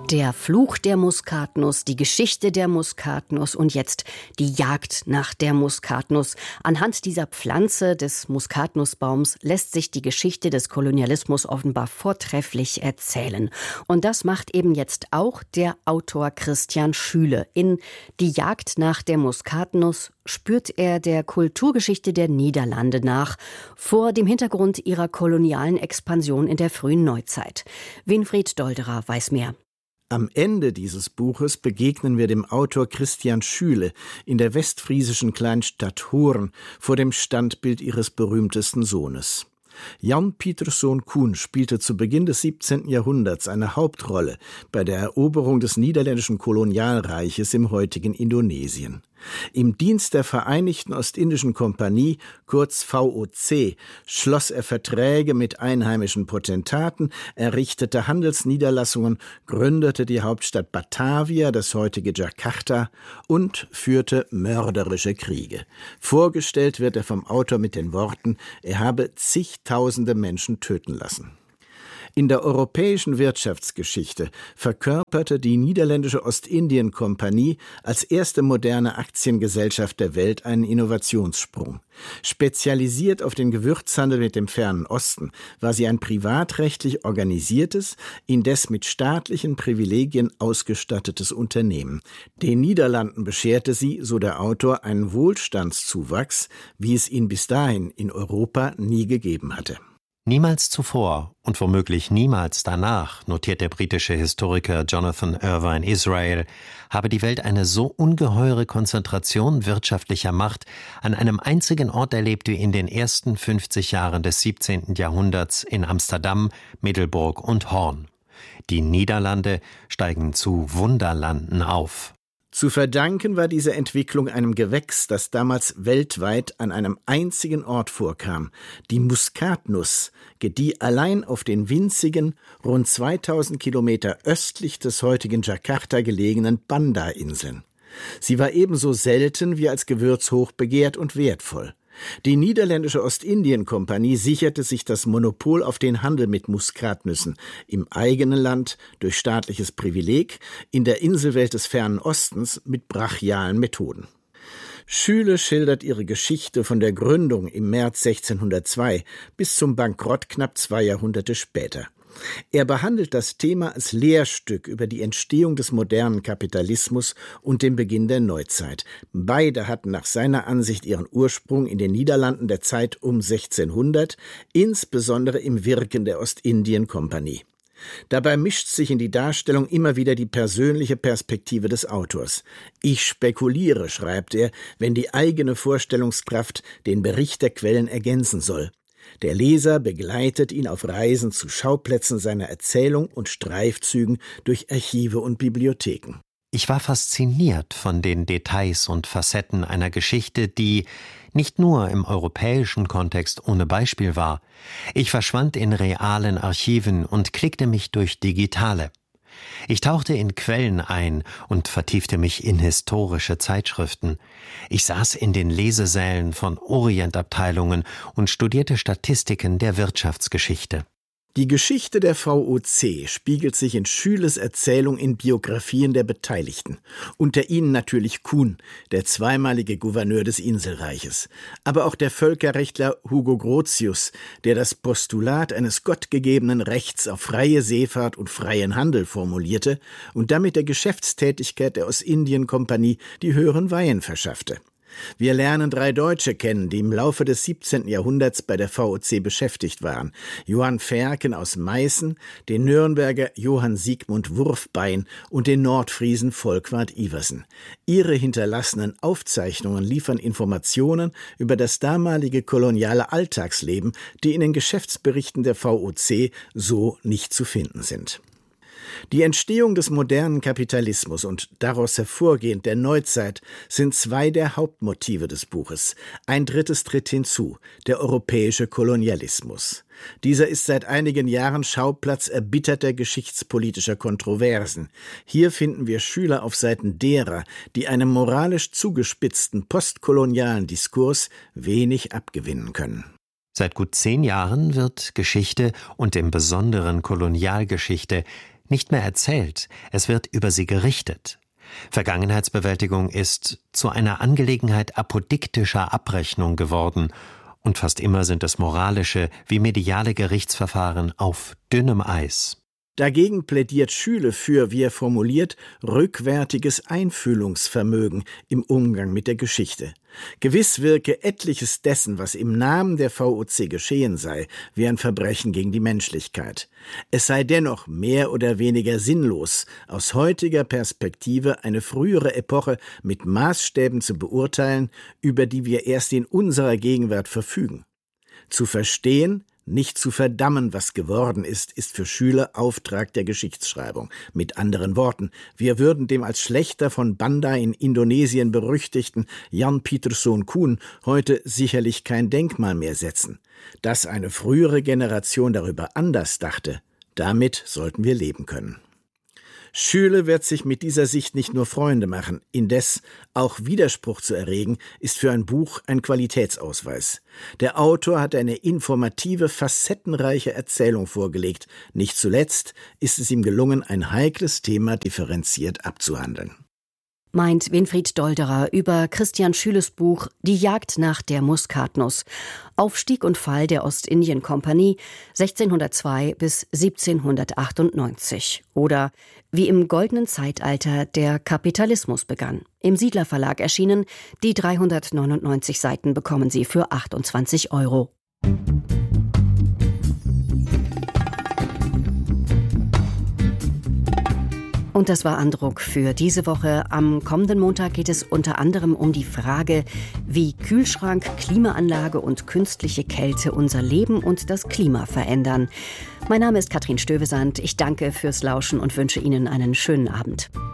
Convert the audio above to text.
Der Fluch der Muskatnuss, die Geschichte der Muskatnuss und jetzt die Jagd nach der Muskatnuss. Anhand dieser Pflanze des Muskatnussbaums lässt sich die Geschichte des Kolonialismus offenbar vortrefflich erzählen. Und das macht eben jetzt auch der Autor Christian Schüle. In Die Jagd nach der Muskatnuss spürt er der Kulturgeschichte der Niederlande nach, vor dem Hintergrund ihrer kolonialen Expansion in der frühen Neuzeit. Winfried Dolderer weiß mehr. Am Ende dieses Buches begegnen wir dem Autor Christian Schüle in der westfriesischen Kleinstadt Hoorn vor dem Standbild ihres berühmtesten Sohnes. Jan Pieterszoon Koen spielte zu Beginn des 17. Jahrhunderts eine Hauptrolle bei der Eroberung des niederländischen Kolonialreiches im heutigen Indonesien. Im Dienst der Vereinigten Ostindischen Kompanie, kurz VOC, schloss er Verträge mit einheimischen Potentaten, errichtete Handelsniederlassungen, gründete die Hauptstadt Batavia, das heutige Jakarta, und führte mörderische Kriege. Vorgestellt wird er vom Autor mit den Worten, er habe zigtausende Menschen töten lassen. In der europäischen Wirtschaftsgeschichte verkörperte die niederländische Ostindien-Kompanie als erste moderne Aktiengesellschaft der Welt einen Innovationssprung. Spezialisiert auf den Gewürzhandel mit dem Fernen Osten war sie ein privatrechtlich organisiertes, indes mit staatlichen Privilegien ausgestattetes Unternehmen. Den Niederlanden bescherte sie, so der Autor, einen Wohlstandszuwachs, wie es ihn bis dahin in Europa nie gegeben hatte. Niemals zuvor und womöglich niemals danach, notiert der britische Historiker Jonathan Irvine Israel, habe die Welt eine so ungeheure Konzentration wirtschaftlicher Macht an einem einzigen Ort erlebt wie in den ersten 50 Jahren des 17. Jahrhunderts in Amsterdam, Middelburg und Hoorn. Die Niederlande steigen zu Wunderlanden auf. Zu verdanken war diese Entwicklung einem Gewächs, das damals weltweit an einem einzigen Ort vorkam. Die Muskatnuss gedieh allein auf den winzigen, rund 2000 Kilometer östlich des heutigen Jakarta gelegenen Banda-Inseln. Sie war ebenso selten wie als Gewürz hochbegehrt und wertvoll. Die niederländische Ostindien-Kompanie sicherte sich das Monopol auf den Handel mit Muskatnüssen im eigenen Land durch staatliches Privileg, in der Inselwelt des Fernen Ostens mit brachialen Methoden. Schüle schildert ihre Geschichte von der Gründung im März 1602 bis zum Bankrott knapp 2 Jahrhunderte später. Er behandelt das Thema als Lehrstück über die Entstehung des modernen Kapitalismus und den Beginn der Neuzeit. Beide hatten nach seiner Ansicht ihren Ursprung in den Niederlanden der Zeit um 1600, insbesondere im Wirken der Ostindien-Kompanie. Dabei mischt sich in die Darstellung immer wieder die persönliche Perspektive des Autors. Ich spekuliere, schreibt er, wenn die eigene Vorstellungskraft den Bericht der Quellen ergänzen soll. Der Leser begleitet ihn auf Reisen zu Schauplätzen seiner Erzählung und Streifzügen durch Archive und Bibliotheken. Ich war fasziniert von den Details und Facetten einer Geschichte, die nicht nur im europäischen Kontext ohne Beispiel war. Ich verschwand in realen Archiven und klickte mich durch digitale. Ich tauchte in Quellen ein und vertiefte mich in historische Zeitschriften. Ich saß in den Lesesälen von Orientabteilungen und studierte Statistiken der Wirtschaftsgeschichte. Die Geschichte der VOC spiegelt sich in Schüles Erzählung in Biografien der Beteiligten. Unter ihnen natürlich Koen, der zweimalige Gouverneur des Inselreiches. Aber auch der Völkerrechtler Hugo Grotius, der das Postulat eines gottgegebenen Rechts auf freie Seefahrt und freien Handel formulierte und damit der Geschäftstätigkeit der Ostindien-Kompanie die höheren Weihen verschaffte. Wir lernen 3 Deutsche kennen, die im Laufe des 17. Jahrhunderts bei der VOC beschäftigt waren. Johann Ferken aus Meißen, den Nürnberger Johann Siegmund Wurfbein und den Nordfriesen Volkwart Iversen. Ihre hinterlassenen Aufzeichnungen liefern Informationen über das damalige koloniale Alltagsleben, die in den Geschäftsberichten der VOC so nicht zu finden sind. Die Entstehung des modernen Kapitalismus und daraus hervorgehend der Neuzeit sind 2 der Hauptmotive des Buches. Ein drittes tritt hinzu, der europäische Kolonialismus. Dieser ist seit einigen Jahren Schauplatz erbitterter geschichtspolitischer Kontroversen. Hier finden wir Schüler auf Seiten derer, die einem moralisch zugespitzten postkolonialen Diskurs wenig abgewinnen können. Seit gut 10 Jahren wird Geschichte und im Besonderen Kolonialgeschichte nicht mehr erzählt, es wird über sie gerichtet. Vergangenheitsbewältigung ist zu einer Angelegenheit apodiktischer Abrechnung geworden, und fast immer sind es moralische wie mediale Gerichtsverfahren auf dünnem Eis. Dagegen plädiert Schüle für, wie er formuliert, rückwärtiges Einfühlungsvermögen im Umgang mit der Geschichte. Gewiss wirke etliches dessen, was im Namen der VOC geschehen sei, wie ein Verbrechen gegen die Menschlichkeit. Es sei dennoch mehr oder weniger sinnlos, aus heutiger Perspektive eine frühere Epoche mit Maßstäben zu beurteilen, über die wir erst in unserer Gegenwart verfügen. Zu verstehen, nicht zu verdammen, was geworden ist für Schüler Auftrag der Geschichtsschreibung. Mit anderen Worten, wir würden dem als Schlächter von Banda in Indonesien berüchtigten Jan Pieterszoon Koen heute sicherlich kein Denkmal mehr setzen. Dass eine frühere Generation darüber anders dachte, damit sollten wir leben können. Schüle wird sich mit dieser Sicht nicht nur Freunde machen, indes auch Widerspruch zu erregen, ist für ein Buch ein Qualitätsausweis. Der Autor hat eine informative, facettenreiche Erzählung vorgelegt. Nicht zuletzt ist es ihm gelungen, ein heikles Thema differenziert abzuhandeln. Meint Winfried Dolderer über Christian Schüles Buch »Die Jagd nach der Muskatnuss«, Aufstieg und Fall der Ostindien-Kompanie 1602 bis 1798 oder Wie im goldenen Zeitalter der Kapitalismus begann. Im Siedler Verlag erschienen, die 399 Seiten bekommen Sie für 28 €. Und das war Andruck für diese Woche. Am kommenden Montag geht es unter anderem um die Frage, wie Kühlschrank, Klimaanlage und künstliche Kälte unser Leben und das Klima verändern. Mein Name ist Katrin Stövesand. Ich danke fürs Lauschen und wünsche Ihnen einen schönen Abend.